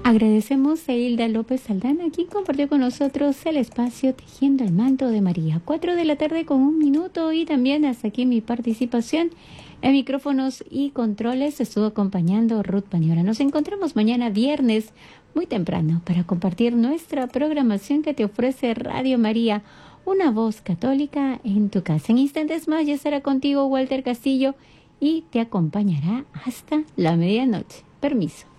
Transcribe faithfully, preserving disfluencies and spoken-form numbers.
Agradecemos a Hilda López Aldana, quien compartió con nosotros el espacio Tejiendo el Manto de María. Cuatro de la tarde con un minuto y también hasta aquí mi participación en micrófonos y controles. Estuvo acompañando Ruth Paniora. Nos encontramos mañana viernes muy temprano para compartir nuestra programación que te ofrece Radio María, una voz católica en tu casa. En instantes más ya estará contigo Walter Castillo y te acompañará hasta la medianoche. Permiso.